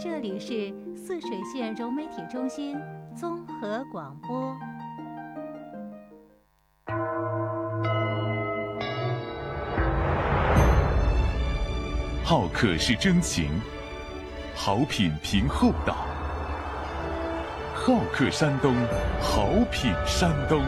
这里是泗水县融媒体中心综合广播。 好客是真情，好品凭厚道。好客山东，好品山东。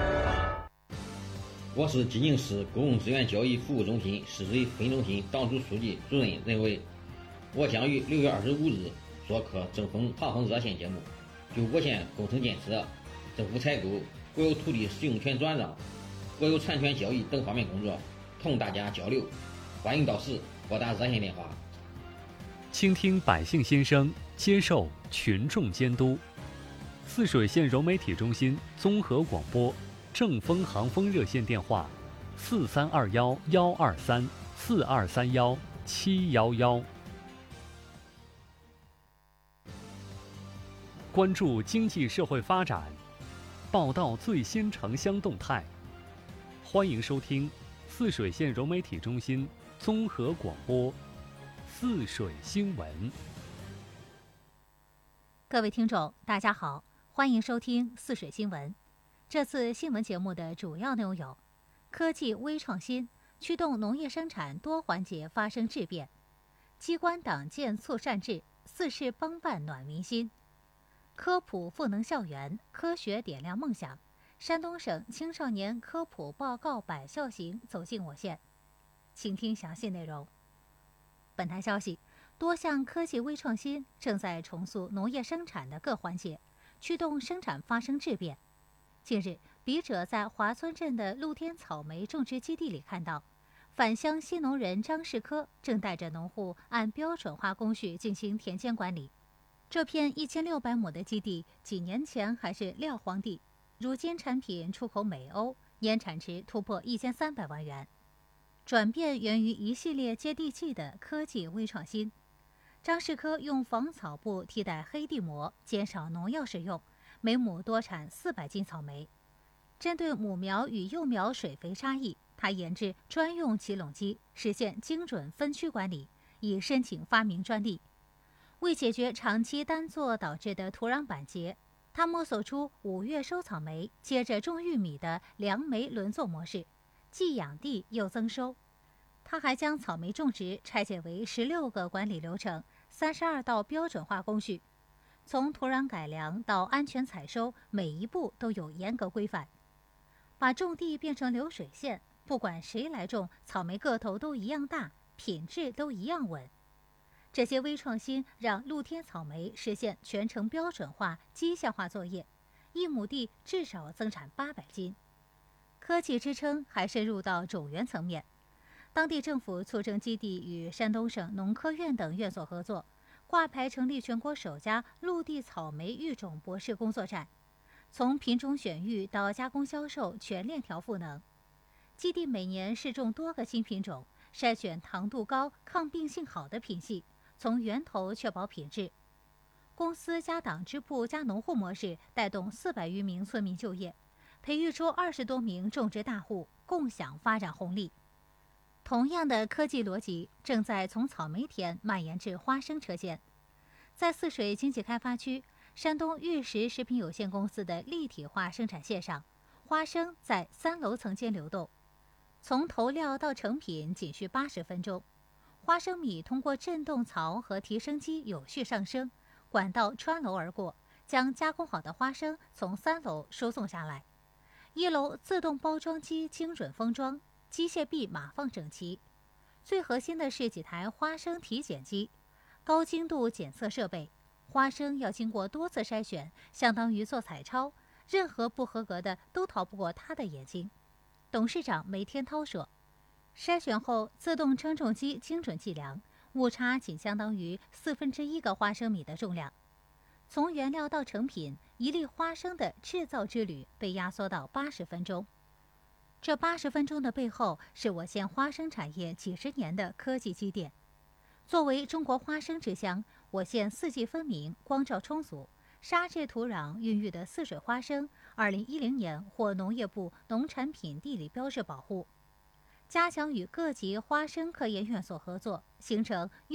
我是济宁市公共资源交易服务中心市委分中心党组书记主任任伟。我将于6月25日做客正风航空热线节目，就我县工程建设、政府采购、国有土地使用权转让、国有产权交易等方面工作同大家交流。欢迎到时拨打热线电话， 倾听百姓心声，接受群众监督。泗水县融媒体中心综合广播正风航风热线电话：4321-123，4231-711。关注经济社会发展，报道最新城乡动态。欢迎收听泗水县融媒体中心综合广播泗水新闻。 各位听众，大家好，欢迎收听泗水新闻。这次新闻节目的主要内容有：科技微创新驱动农业生产多环节发生质变；机关党建促善治，4市帮办暖民心；科普赋能校园，科学点亮梦想。山东省青少年科普报告百校行走进我县，请听详细内容。本台消息，多项科技微创新正在重塑农业生产的各环节，驱动生产发生质变。近日，笔者在华村镇的露天草莓种植基地里看到，返乡新农人张世科正带着农户按标准化工序进行田间管理。这片1600亩的基地几年前还是撂荒地，如今产品出口美欧，年产值突破1300万元。转变源于一系列接地气的科技微创新。张世科用防草布替代黑地膜，减少农药使用，每亩多产400斤草莓。针对母苗与幼苗水肥差异，他研制专用起垄机，实现精准分区管理，已申请发明专利。为解决长期单做导致的土壤板结，他摸索出5月收草莓，接着种玉米的2枚轮作模式，既养地又增收。他还将草莓种植拆解为16个管理流程，32道标准化工序，从土壤改良到安全采收，每一步都有严格规范。把种地变成流水线，不管谁来种，草莓个头都一样大，品质都一样稳。这些微创新让露天草莓实现全程标准化、机械化作业，1亩地至少增产800斤。科技支撑还深入到种源层面，当地政府促成基地与山东省农科院等院所合作，挂牌成立全国首家陆地草莓育种博士工作站，从品种选育到加工销售全链条赋能。基地每年试种多个新品种，筛选糖度高、抗病性好的品系，从源头确保品质。公司加党支部加农户模式带动400余名村民就业，培育出20多名种植大户，共享发展红利。同样的科技逻辑正在从草莓田蔓延至花生车间。在泗水经济开发区山东玉石食品有限公司的立体化生产线上，花生在3楼层间流动，从投料到成品仅需80分钟。花生米通过振动槽和提升机有序上升，管道穿楼而过，将加工好的花生从3楼输送下来。1楼自动包装机精准封装，机械臂码放整齐。最核心的是几台花生体检机，高精度检测设备。花生要经过多次筛选，相当于做彩超，任何不合格的都逃不过他的眼睛。董事长梅天涛说，筛选后自动称重机精准计量，误差仅相当于1/4个花生米的重量。从原料到成品，1粒花生的制造之旅被压缩到80分钟。这80分钟的背后，是我县花生产业几十年的科技积淀。作为中国花生之乡，我县四季分明，光照充足，沙质土壤孕育的泗水花生2010年获农业部农产品地理标志保护。加强与各级花生科研院所合作，形成